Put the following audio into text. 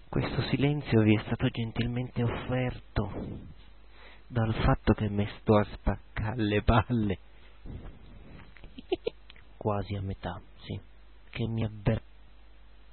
Questo silenzio vi è stato gentilmente offerto dal fatto che mi sto a spaccare le palle. Quasi a metà, sì, che mi avverte